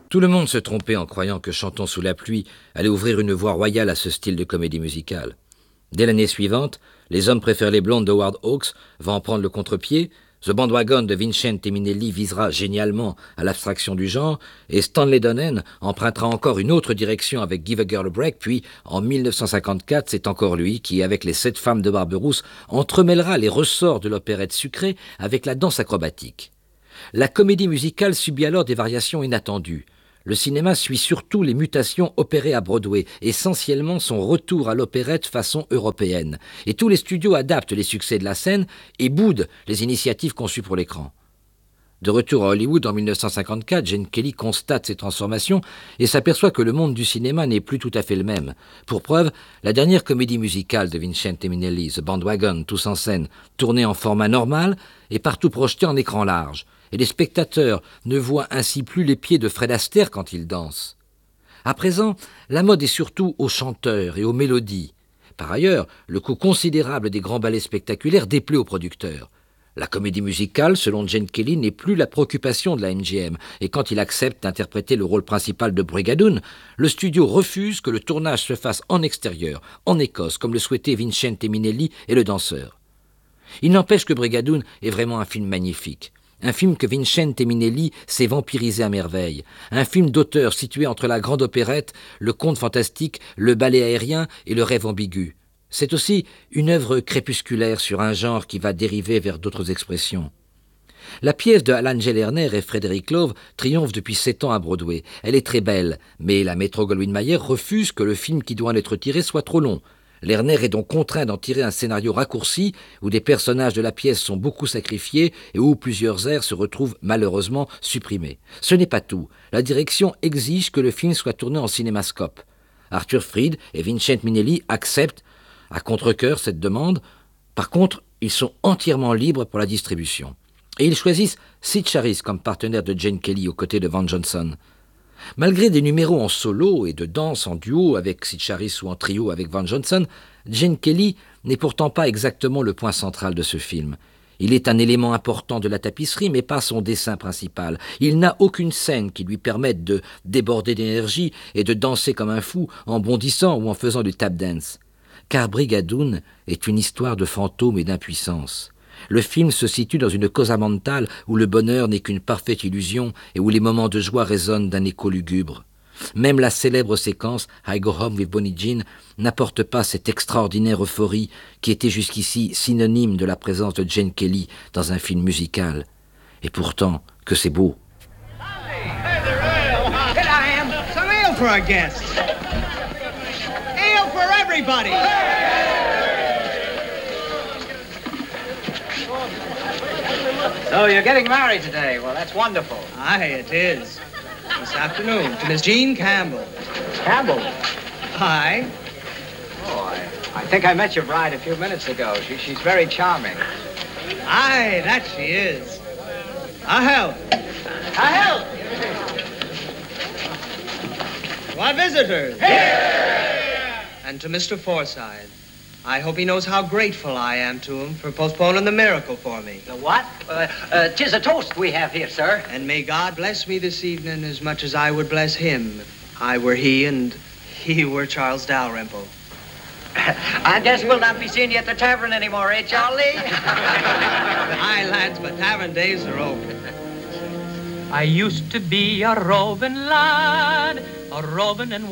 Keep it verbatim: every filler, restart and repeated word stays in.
Tout le monde se trompait en croyant que Chantons sous la pluie allait ouvrir une voie royale à ce style de comédie musicale. Dès l'année suivante, Les hommes préfèrent les blondes de Howard Hawks va en prendre le contre-pied, The Bandwagon de Vincente Minnelli visera génialement à l'abstraction du genre, et Stanley Donen empruntera encore une autre direction avec Give a Girl a Break, puis en mille neuf cent cinquante-quatre, c'est encore lui qui, avec Les Sept femmes de Barberousse, entremêlera les ressorts de l'opérette sucrée avec la danse acrobatique. La comédie musicale subit alors des variations inattendues. Le cinéma suit surtout les mutations opérées à Broadway, essentiellement son retour à l'opérette façon européenne. Et tous les studios adaptent les succès de la scène et boudent les initiatives conçues pour l'écran. De retour à Hollywood en mille neuf cent cinquante-quatre, Gene Kelly constate ces transformations et s'aperçoit que le monde du cinéma n'est plus tout à fait le même. Pour preuve, la dernière comédie musicale de Vincente Minnelli, The Bandwagon, tous en scène, tournée en format normal, est partout projetée en écran large. Et les spectateurs ne voient ainsi plus les pieds de Fred Astaire quand il danse. À présent, la mode est surtout aux chanteurs et aux mélodies. Par ailleurs, le coût considérable des grands ballets spectaculaires déplaît aux producteurs. La comédie musicale, selon Gene Kelly, n'est plus la préoccupation de la M G M, et quand il accepte d'interpréter le rôle principal de Brigadoon, le studio refuse que le tournage se fasse en extérieur, en Écosse, comme le souhaitaient Vincente Minnelli et le danseur. Il n'empêche que Brigadoon est vraiment un film magnifique. Un film que Vincente Minnelli sait vampiriser à merveille. Un film d'auteur situé entre la grande opérette, le conte fantastique, le ballet aérien et le rêve ambigu. C'est aussi une œuvre crépusculaire sur un genre qui va dériver vers d'autres expressions. La pièce de Alan Lerner et Frédéric Love triomphe depuis sept ans à Broadway. Elle est très belle, mais la Metro-Goldwyn-Mayer refuse que le film qui doit en être tiré soit trop long. Lerner est donc contraint d'en tirer un scénario raccourci où des personnages de la pièce sont beaucoup sacrifiés et où plusieurs airs se retrouvent malheureusement supprimés. Ce n'est pas tout. La direction exige que le film soit tourné en cinémascope. Arthur Freed et Vincente Minnelli acceptent à contre-cœur cette demande. Par contre, ils sont entièrement libres pour la distribution. Et ils choisissent Sid Charisse comme partenaire de Gene Kelly aux côtés de Van Johnson. Malgré des numéros en solo et de danse en duo avec Sid Charisse ou en trio avec Van Johnson, Gene Kelly n'est pourtant pas exactement le point central de ce film. Il est un élément important de la tapisserie, mais pas son dessin principal. Il n'a aucune scène qui lui permette de déborder d'énergie et de danser comme un fou en bondissant ou en faisant du tap dance. Car Brigadoon est une histoire de fantômes et d'impuissance. Le film se situe dans une cosa mentale où le bonheur n'est qu'une parfaite illusion et où les moments de joie résonnent d'un écho lugubre. Même la célèbre séquence « I Go Home with Bonnie Jean » n'apporte pas cette extraordinaire euphorie qui était jusqu'ici synonyme de la présence de Gene Kelly dans un film musical. Et pourtant, que c'est beau. Here I am. Some ale for our guests. Ale for everybody. So you're getting married today. Well, that's wonderful. Aye, it is. This afternoon to Miss Jean Campbell. Campbell? Aye. Oh, I, I think I met your bride a few minutes ago. She, she's very charming. Aye, that she is. A help. A help! To our visitors. Here! And to Mister Forsythe. I hope he knows how grateful I am to him for postponing the miracle for me. The what? Uh, uh, 'tis a toast we have here, sir. And may God bless me this evening as much as I would bless him if I were he and he were Charles Dalrymple. I guess we'll not be seeing you at the tavern anymore, eh, Charlie? Aye, lads, but tavern days are over. I used to be a roving lad, a roving and